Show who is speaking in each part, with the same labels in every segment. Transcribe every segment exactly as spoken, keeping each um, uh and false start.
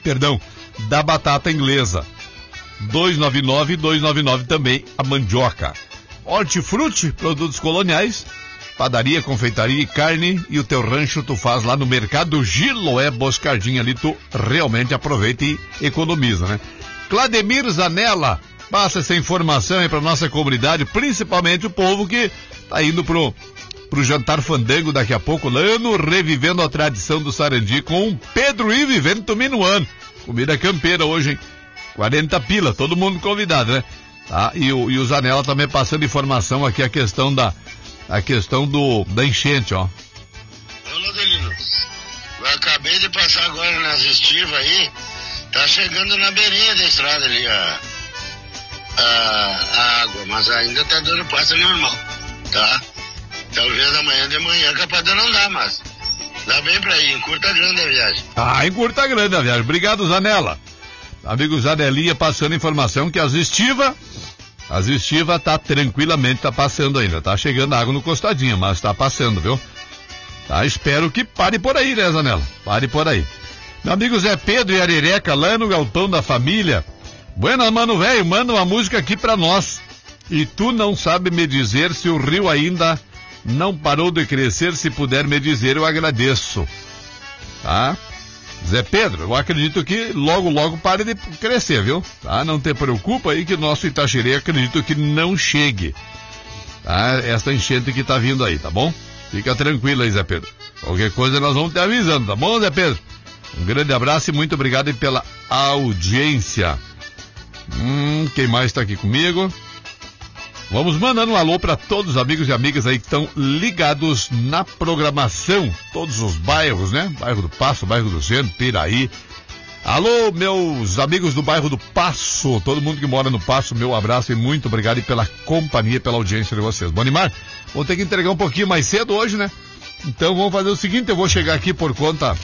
Speaker 1: perdão, da batata inglesa. dois nove nove, dois nove nove também a mandioca. Hortifruti, produtos coloniais, padaria, confeitaria e carne, e o teu rancho tu faz lá no Mercado Giloé Boscardinho, ali tu realmente aproveita e economiza, né? Clademir Zanella, passa essa informação aí pra nossa comunidade, principalmente o povo que tá indo pro, pro jantar fandango daqui a pouco, Lano, revivendo a tradição do Sarandi com um Pedro Ivo e Vento Minuano. Comida campeira hoje, hein? quarenta pila, todo mundo convidado, né? Tá? E o, e o Zanella também passando informação aqui, a questão da, a questão do, da enchente, ó.
Speaker 2: Ô, Lodelino, eu acabei de passar agora nas estivas aí, tá chegando na beirinha da estrada ali a, a, a água, mas ainda tá dando passo normal, tá? Talvez amanhã de manhã capaz de não dar, mas dá bem pra ir, encurta grande a viagem.
Speaker 1: Ah, encurta grande a viagem. Obrigado, Zanella. Amigo Zanelinha passando informação que as estivas, as estivas tá tranquilamente, tá passando ainda, tá chegando água no costadinho, mas tá passando, viu? Tá, espero que pare por aí, né, Zanella? Pare por aí. Meu amigo Zé Pedro e Arereca, lá no galpão da família. Buenas, mano, velho, manda uma música aqui pra nós. E tu não sabe me dizer se o rio ainda não parou de crescer, se puder me dizer, eu agradeço. Tá? Zé Pedro, eu acredito que logo, logo pare de crescer, viu? Tá? Não te preocupa aí que o nosso Itaxerê acredito que não chegue. Tá? Essa enchente que tá vindo aí, tá bom? Fica tranquilo aí, Zé Pedro. Qualquer coisa nós vamos te avisando, tá bom, Zé Pedro? Um grande abraço e muito obrigado aí pela audiência. Hum, quem mais tá aqui comigo? Vamos mandando um alô para todos os amigos e amigas aí que estão ligados na programação. Todos os bairros, né? Bairro do Passo, bairro do Centro, Piraí. Alô, meus amigos do bairro do Passo. Todo mundo que mora no Passo, meu abraço e muito obrigado e pela companhia, pela audiência de vocês. Bom, Neymar, vou ter que entregar um pouquinho mais cedo hoje, né? Então vamos fazer o seguinte, eu vou chegar aqui por conta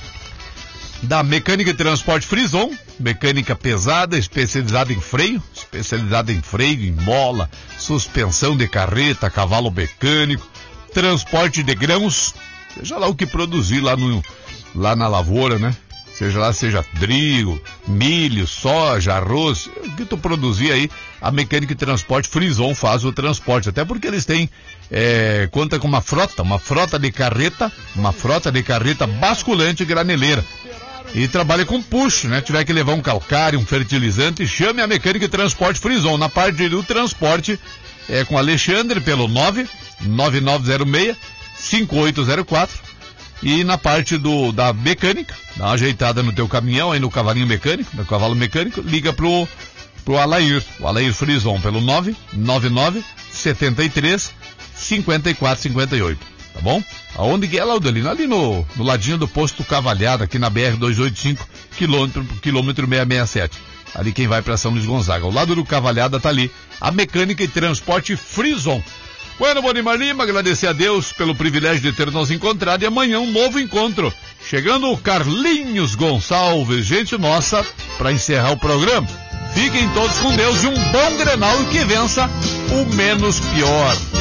Speaker 1: da Mecânica e Transporte Frison, mecânica pesada, especializada em freio, especializada em freio, em mola, suspensão de carreta, cavalo mecânico, transporte de grãos, seja lá o que produzir lá, no, lá na lavoura, né? Seja lá, seja trigo, milho, soja, arroz, o que tu produzir aí, a Mecânica e Transporte Frison faz o transporte, até porque eles têm, é, conta com uma frota, uma frota de carreta, uma frota de carreta basculante graneleira. E trabalha com puxo, né? Tiver que levar um calcário, um fertilizante, chame a Mecânica e Transporte Frison. Na parte do transporte, é com Alexandre pelo nove nove nove zero seis cinco oito zero quatro. E na parte do, da mecânica, dá uma ajeitada no teu caminhão, aí no cavalinho mecânico, no cavalo mecânico, liga pro, pro Alair, o Alair Frison, pelo nove nove nove sete três cinco quatro cinco oito. Tá bom? Aonde que é, Laudelino? Ali no, no ladinho do posto Cavalhada, aqui na B R duzentos e oitenta e cinco, quilômetro, quilômetro seiscentos e sessenta e sete. Ali quem vai para São Luís Gonzaga. Ao lado do Cavalhada tá ali a Mecânica e Transporte Frison. Bueno, Bonimar Lima, agradecer a Deus pelo privilégio de ter nos encontrado e amanhã um novo encontro. Chegando o Carlinhos Gonçalves, gente nossa, para encerrar o programa. Fiquem todos com Deus e um bom Grenal e que vença o menos pior.